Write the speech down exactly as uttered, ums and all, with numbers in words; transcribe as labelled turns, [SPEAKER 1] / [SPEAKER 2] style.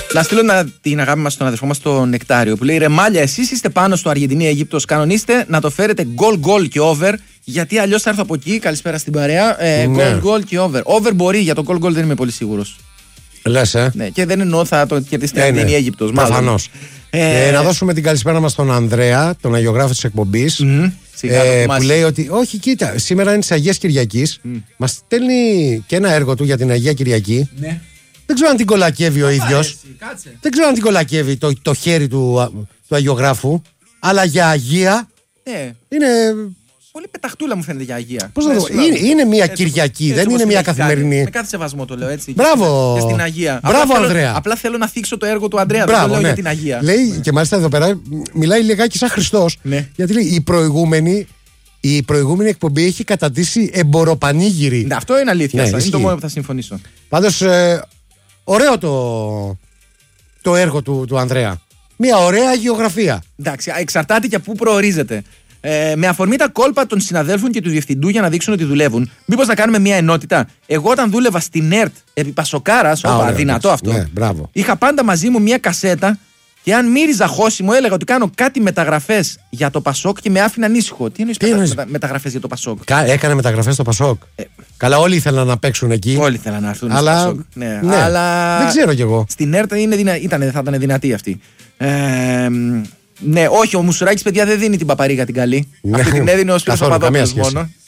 [SPEAKER 1] Να στείλω την αγάπη μας στον αδερφό μας τον Νεκτάριο που λέει: ρε Μάλια, εσείς είστε πάνω στο Αργεντινή-Αίγυπτος. Κανονίστε να το φέρετε γκολ-γκολ και over, γιατί αλλιώς θα έρθω από εκεί. Καλησπέρα στην παρέα. Γκολ-γκολ και over. Over μπορεί, για το γκολ-γκολ δεν είμαι πολύ σίγουρος.
[SPEAKER 2] Λες, ε.
[SPEAKER 1] Ναι, και δεν εννοώ θα το κερδίσει την Αργεντινή-Αίγυπτος.
[SPEAKER 2] Προφανώς. Ε, ε, να δώσουμε την καλησπέρα μας στον Ανδρέα, τον αγιογράφο της εκπομπής. Mm-hmm. Ε, που λέει ότι όχι, κοίτα, σήμερα είναι της Αγίας Κυριακής. Mm. Μας στέλνει και ένα έργο του για την Αγία Κυριακή. Ναι. Δεν ξέρω αν την κολακεύει ο ίδιος. Δεν ξέρω αν την κολακεύει το, το χέρι του, του αγιογράφου. Αλλά για Αγία
[SPEAKER 1] ναι.
[SPEAKER 2] είναι.
[SPEAKER 1] Πολύ πεταχτούλα μου φαίνεται για Αγία.
[SPEAKER 2] Πώς να το είναι, είναι μια έτσι, Κυριακή, έτσι, δεν είναι μια καθημερινή.
[SPEAKER 1] Κάνει. Με κάθε σεβασμό το λέω έτσι.
[SPEAKER 2] Μπράβο.
[SPEAKER 1] Και στην Αγία.
[SPEAKER 2] Μπράβο,
[SPEAKER 1] απλά
[SPEAKER 2] Ανδρέα.
[SPEAKER 1] Θέλω, απλά θέλω να θίξω το έργο του Ανδρέα.
[SPEAKER 2] Μπράβο,
[SPEAKER 1] δεν το λέω
[SPEAKER 2] ναι.
[SPEAKER 1] για την Αγία.
[SPEAKER 2] Λέει και μάλιστα εδώ πέρα μιλάει λιγάκι σαν Χριστός. Ναι. Γιατί λέει η προηγούμενη. Η προηγούμενη εκπομπή έχει καταντήσει εμποροπανήγυρη.
[SPEAKER 1] Ναι, αυτό είναι αλήθεια. Ναι, είναι το μόνο που θα συμφωνήσω.
[SPEAKER 2] Πάντως, ε, ωραίο το, το έργο του, του Ανδρέα. Μια ωραία αγιογραφία.
[SPEAKER 1] Εντάξει, εξαρτάται και πού προορίζεται. Ε, με αφορμή τα κόλπα των συναδέλφων και του διευθυντού για να δείξουν ότι δουλεύουν, μήπως να κάνουμε μια ενότητα. Εγώ, όταν δούλευα στην ΕΡΤ επί Πασοκάρας, όπα, δυνατό αυτό.
[SPEAKER 2] Ναι, μπράβο.
[SPEAKER 1] Είχα πάντα μαζί μου μια κασέτα. Και αν μύριζα χώσιμο, έλεγα ότι κάνω κάτι μεταγραφές για το Πασόκ και με άφηνα ανήσυχο. Τι εννοείς μετα... μεταγραφές για το Πασόκ?
[SPEAKER 2] Κα... Έκανε μεταγραφές στο Πασόκ. Ε... Καλά, όλοι ήθελαν να παίξουν εκεί.
[SPEAKER 1] Όλοι ήθελαν να έρθουν
[SPEAKER 2] αλλά...
[SPEAKER 1] στο Πασόκ. Ναι.
[SPEAKER 2] Ναι.
[SPEAKER 1] Αλλά...
[SPEAKER 2] Δεν ξέρω κι εγώ.
[SPEAKER 1] Στην ΕΡΤ είναι δυνα... ήταν, θα ήταν δυνατή αυτή. Ε... Ναι, όχι, ο Μουσουράκης, παιδιά, δεν δίνει την παπαρίγα την καλή.
[SPEAKER 2] Ναι.
[SPEAKER 1] Αυτή την έδινε ο Σπύρος Παπαδόπουλος μόνο.